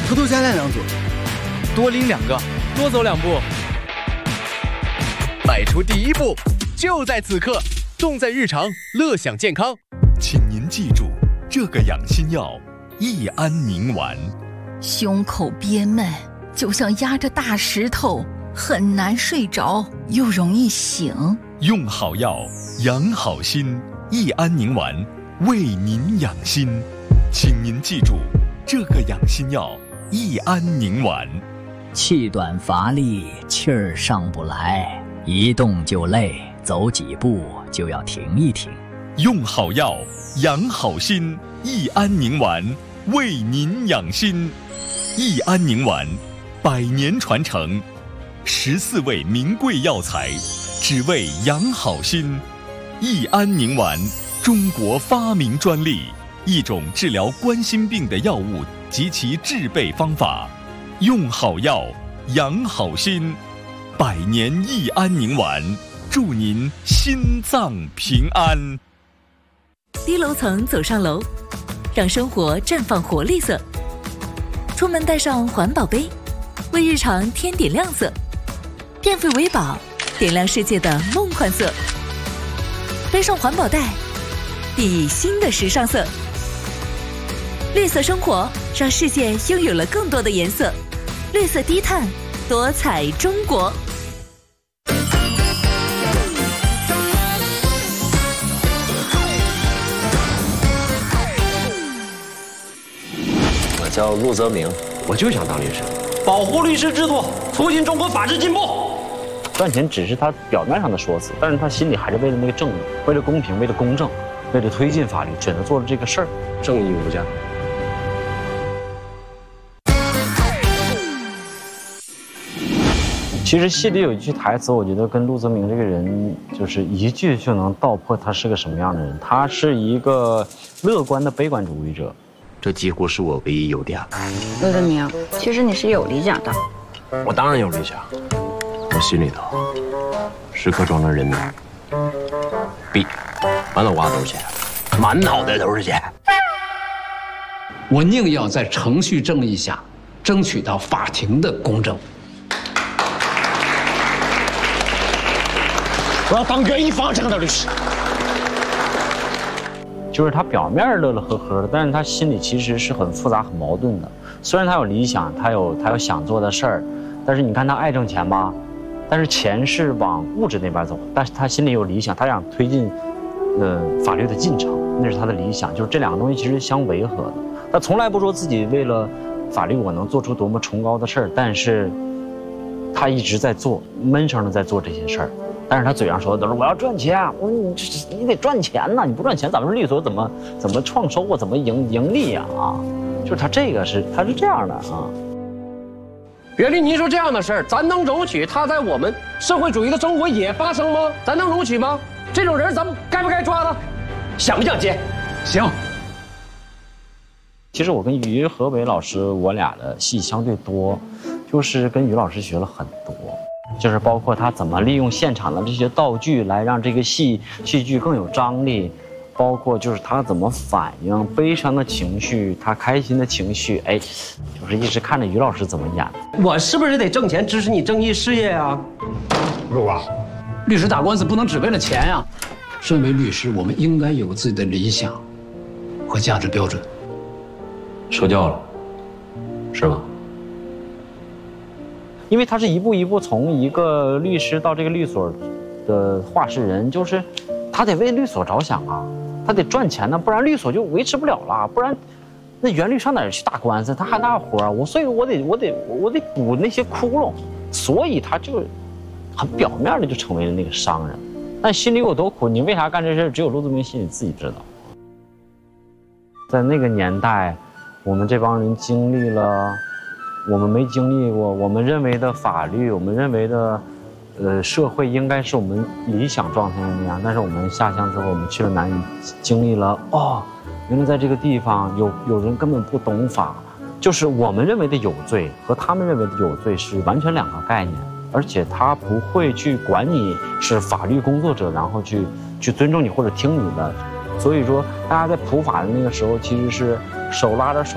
偷偷加2组， 多拎2个，多走2步。 迈出第一步，就在此刻，重在日常，乐享健康。 请您记住，这个养心药益安宁丸。 胸口憋闷，就像压着大石头，很难睡着，又容易醒。 用好药，养好心，益安宁丸为您养心。请您记住，这个养心药益安宁丸。 气短乏力，气儿上不来，一动就累，走几步就要停一停。 用好药，养好心，益安宁丸为您养心。益安宁丸100年传承，14味名贵药材，只为养好心。益安宁丸，中国发明专利，一种治疗冠心病的药物及其制备方法。用好药，养好心，100年益安宁丸，祝您心脏平安。 低楼层走上楼，让生活绽放活力色。出门带上环保杯，为日常添点亮色。电费维宝，点亮世界的梦幻色。背上环保袋，熠熠新的时尚色。绿色生活，让世界拥有了更多的颜色。绿色低碳，多彩中国。 我叫陆泽明，我就想当律师，保护律师制度，促进中国法治进步。 赚钱只是他表面上的说辞，但是他心里还是为了那个正义，为了公平，为了公正，为了推进法律，选择做了这个事儿。 正义无价。 其实戏里有一句台词，我觉得跟陆泽明这个人就是一句就能道破他是个什么样的人。他是一个乐观的悲观主义者， 这几乎是我唯一优点。 陆泽明，其实你是有理想的。 我当然有理想，我心里头时刻装着人民币，满脑瓜都是钱，满脑袋都是钱。 我宁要在程序正义下争取到法庭的公正。 我要当个一方正的律师。 就是他表面乐乐呵呵的，但是他心里其实是很复杂、很矛盾的。虽然他有理想，他有想做的事儿，但是你看他爱挣钱吧，但是钱是往物质那边走，但是他心里有理想，他想推进法律的进程，那是他的理想。就是这两个东西其实相违和的。他从来不说自己为了法律我能做出多么崇高的事儿，但是他一直在做，闷声的在做这些事儿。但是他嘴上说的都是我要赚钱，你得赚钱呐，你不赚钱咱们律所怎么创收啊，怎么盈利呀啊？就是他是这样的啊。 袁立，您说这样的事儿，咱能容许他在我们社会主义的生活也发生吗？咱能容许吗？这种人咱们该不该抓他？想不想接？ 行。 其实我跟于和伟老师，我俩的戏相对多，就是跟于老师学了很多。就是包括他怎么利用现场的这些道具来让这个戏剧更有张力，包括就是他怎么反应悲伤的情绪，他开心的情绪，哎，就是一直看着于老师怎么演。 我是不是得挣钱支持你正义事业啊？ 陆啊，律师打官司不能只为了钱呀。身为律师，我们应该有自己的理想和价值标准。 受教了，是吧？ 因为他是一步一步从一个律师到这个律所的话事人，就是他得为律所着想啊，他得赚钱呢，不然律所就维持不了了，不然那袁律上哪儿去打官司？他还那活啊，所以我得补那些窟窿，所以他就很表面的就成为了那个商人，但心里有多苦，你为啥干这事？只有陆泽明心里自己知道。在那个年代，我们这帮人经历了我们没经历过，我们认为的法律，我们认为的，社会应该是我们理想状态的那样。但是我们下乡之后，我们去了南屿，经历了原来在这个地方有人根本不懂法，就是我们认为的有罪和他们认为的有罪是完全两个概念，而且他不会去管你是法律工作者，然后去尊重你或者听你的。所以说，大家在普法的那个时候，其实是手拉着手。